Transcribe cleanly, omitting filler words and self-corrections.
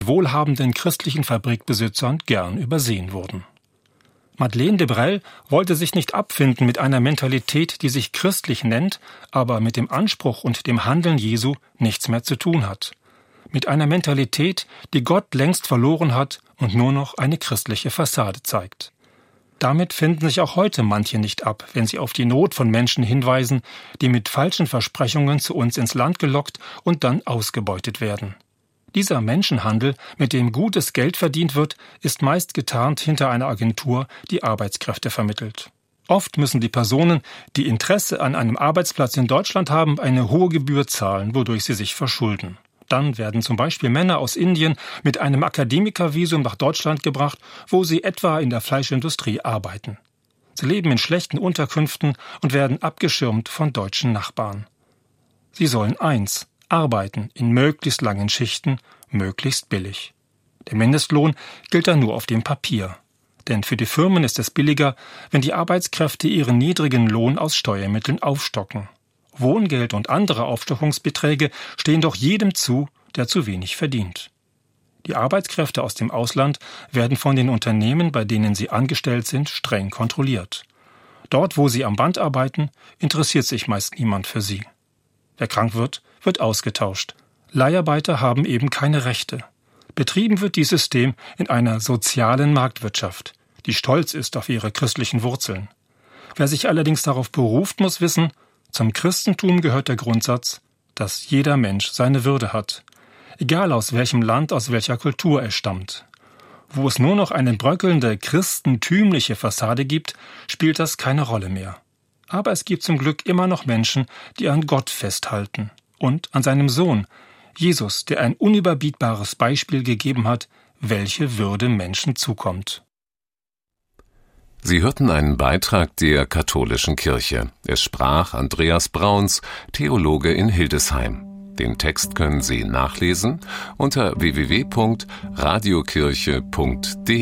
wohlhabenden christlichen Fabrikbesitzern gern übersehen wurden. Madeleine de Brel wollte sich nicht abfinden mit einer Mentalität, die sich christlich nennt, aber mit dem Anspruch und dem Handeln Jesu nichts mehr zu tun hat. Mit einer Mentalität, die Gott längst verloren hat und nur noch eine christliche Fassade zeigt. Damit finden sich auch heute manche nicht ab, wenn sie auf die Not von Menschen hinweisen, die mit falschen Versprechungen zu uns ins Land gelockt und dann ausgebeutet werden. Dieser Menschenhandel, mit dem gutes Geld verdient wird, ist meist getarnt hinter einer Agentur, die Arbeitskräfte vermittelt. Oft müssen die Personen, die Interesse an einem Arbeitsplatz in Deutschland haben, eine hohe Gebühr zahlen, wodurch sie sich verschulden. Dann werden zum Beispiel Männer aus Indien mit einem Akademikervisum nach Deutschland gebracht, wo sie etwa in der Fleischindustrie arbeiten. Sie leben in schlechten Unterkünften und werden abgeschirmt von deutschen Nachbarn. Sie sollen arbeiten in möglichst langen Schichten, möglichst billig. Der Mindestlohn gilt dann nur auf dem Papier. Denn für die Firmen ist es billiger, wenn die Arbeitskräfte ihren niedrigen Lohn aus Steuermitteln aufstocken. Wohngeld und andere Aufstockungsbeträge stehen doch jedem zu, der zu wenig verdient. Die Arbeitskräfte aus dem Ausland werden von den Unternehmen, bei denen sie angestellt sind, streng kontrolliert. Dort, wo sie am Band arbeiten, interessiert sich meist niemand für sie. Wer krank wird, wird ausgetauscht. Leiharbeiter haben eben keine Rechte. Betrieben wird dieses System in einer sozialen Marktwirtschaft, die stolz ist auf ihre christlichen Wurzeln. Wer sich allerdings darauf beruft, muss wissen, zum Christentum gehört der Grundsatz, dass jeder Mensch seine Würde hat, egal aus welchem Land, aus welcher Kultur er stammt. Wo es nur noch eine bröckelnde, christentümliche Fassade gibt, spielt das keine Rolle mehr. Aber es gibt zum Glück immer noch Menschen, die an Gott festhalten und an seinem Sohn, Jesus, der ein unüberbietbares Beispiel gegeben hat, welche Würde Menschen zukommt. Sie hörten einen Beitrag der Katholischen Kirche. Es sprach Andreas Brauns, Theologe in Hildesheim. Den Text können Sie nachlesen unter www.radiokirche.de.